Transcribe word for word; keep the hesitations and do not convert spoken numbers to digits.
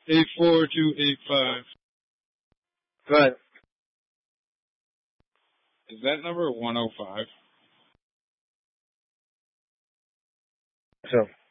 eight four two eight five. Go ahead. Is that number one oh five? So.